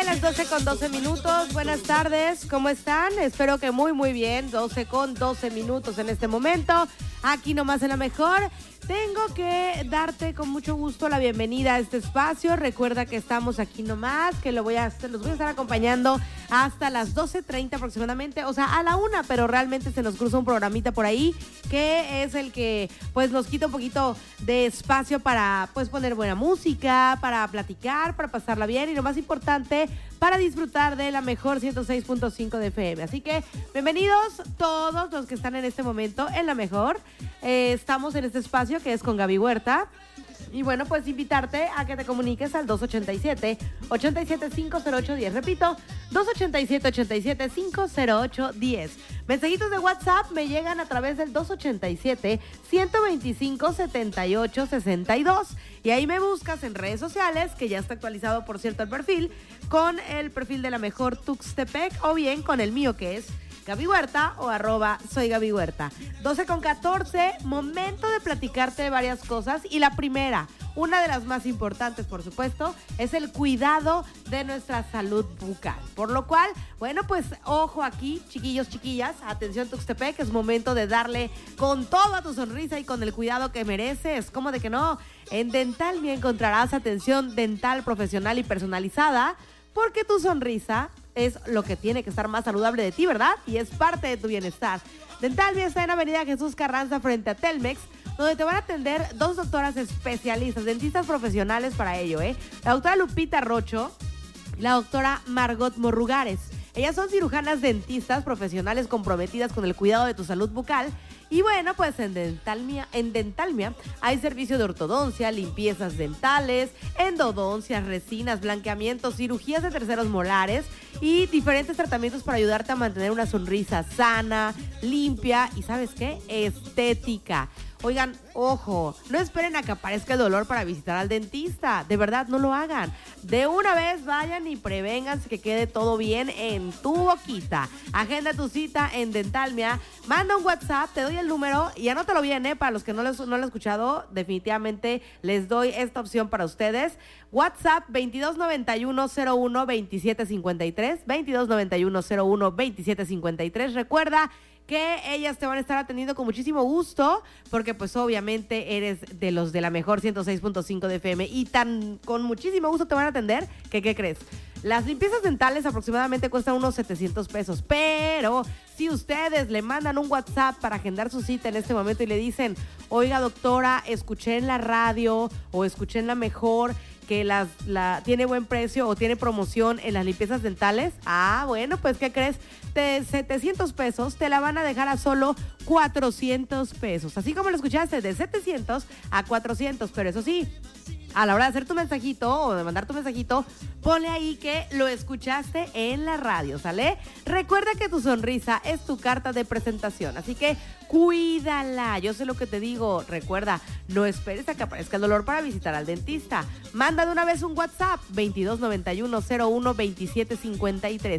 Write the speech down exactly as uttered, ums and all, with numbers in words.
las doce con doce minutos. Buenas tardes, ¿cómo están? Espero que muy, muy bien. doce con doce minutos en este momento. Aquí nomás en La Mejor. Tengo que darte con mucho gusto la bienvenida a este espacio. Recuerda que estamos aquí nomás, que lo voy a, los voy a estar acompañando hasta las doce treinta aproximadamente, o sea, a la una, pero realmente se nos cruza un programita por ahí que es el que pues nos quita un poquito de espacio para pues poner buena música, para platicar, para pasarla bien y lo más importante, para disfrutar de La Mejor ciento seis punto cinco de F M. Así que bienvenidos todos los que están en este momento en La Mejor. Eh, estamos en este espacio que es con Gaby Huerta. Y bueno, pues invitarte a que te comuniques al dos ochenta y siete, ochenta y siete, cinco cero ocho, diez. Repito, dos ochenta y siete, ochenta y siete, cinco cero ocho, diez. Mensajitos de WhatsApp me llegan a través del dos ochenta y siete, ciento veinticinco, setenta y ocho, sesenta y dos. Y ahí me buscas en redes sociales, que ya está actualizado, por cierto, el perfil, con el perfil de La Mejor Tuxtepec o bien con el mío, que es Gaby Huerta o arroba soy Gaby Huerta. doce con catorce, momento de platicarte de varias cosas. Y la primera, una de las más importantes, por supuesto, es el cuidado de nuestra salud bucal. Por lo cual, bueno, pues ojo aquí, chiquillos, chiquillas, atención Tuxtepec, es momento de darle con toda tu sonrisa y con el cuidado que mereces. ¿Cómo de que no? En Dentalmia encontrarás atención dental profesional y personalizada, porque tu sonrisa es lo que tiene que estar más saludable de ti, ¿verdad? Y es parte de tu bienestar. Dentalmia está en Avenida Jesús Carranza frente a Telmex, donde te van a atender dos doctoras especialistas, dentistas profesionales para ello, ¿eh? La doctora Lupita Rocho y la doctora Margot Morrugares. Ellas son cirujanas dentistas profesionales comprometidas con el cuidado de tu salud bucal. Y bueno, pues en Dentalmia, en Dentalmia hay servicio de ortodoncia, limpiezas dentales, endodoncias, resinas, blanqueamientos, cirugías de terceros molares y diferentes tratamientos para ayudarte a mantener una sonrisa sana, limpia y, ¿sabes qué? Estética. Oigan, ojo, no esperen a que aparezca el dolor para visitar al dentista. De verdad, no lo hagan. De una vez vayan y prevénganse que quede todo bien en tu boquita. Agenda tu cita en Dentalmia. Manda un WhatsApp, te doy el número y anótalo bien, ¿eh? Para los que no, les, no lo han escuchado, definitivamente les doy esta opción para ustedes. WhatsApp veintidós noventa y uno, cero uno, veintisiete cincuenta y tres. veintidós noventa y uno, cero uno, veintisiete cincuenta y tres. Recuerda que ellas te van a estar atendiendo con muchísimo gusto, porque pues obviamente eres de los de La Mejor ciento seis punto cinco de F M y tan con muchísimo gusto te van a atender que, ¿qué crees? Las limpiezas dentales aproximadamente cuestan unos setecientos pesos, pero si ustedes le mandan un WhatsApp para agendar su cita en este momento y le dicen, oiga doctora, escuché en la radio o escuché en La Mejor que las, la, tiene buen precio o tiene promoción en las limpiezas dentales, ah, bueno, pues ¿qué crees? De setecientos pesos te la van a dejar a solo cuatrocientos pesos, así como lo escuchaste, de setecientos a cuatrocientos, pero eso sí, a la hora de hacer tu mensajito o de mandar tu mensajito, ponle ahí que lo escuchaste en la radio, ¿sale? Recuerda que tu sonrisa es tu carta de presentación, así que cuídala. Yo sé lo que te digo. Recuerda, no esperes a que aparezca el dolor para visitar al dentista. Manda de una vez un WhatsApp, veintidós noventa y uno, cero uno, veintisiete cincuenta y tres.